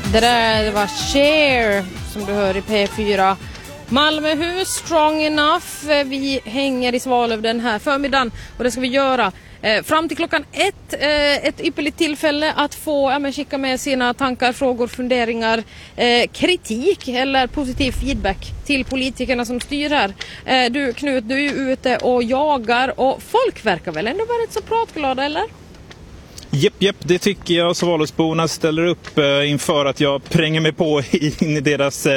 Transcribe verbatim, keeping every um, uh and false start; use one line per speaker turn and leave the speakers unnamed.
Det där det var Cher som du hör i P fyra. Malmöhus, strong enough. Vi hänger i Svalöv den här förmiddagen och det ska vi göra eh, fram till klockan ett. Eh, ett ypperligt tillfälle att få ja, men skicka med sina tankar, frågor, funderingar, eh, kritik eller positiv feedback till politikerna som styr här. Eh, du Knut, du är ute och jagar och folk verkar väl ändå vara rätt så pratglada, eller?
Jepp, jepp, det tycker jag. Svalövsborna ställer upp eh, inför att jag pränger mig på in i deras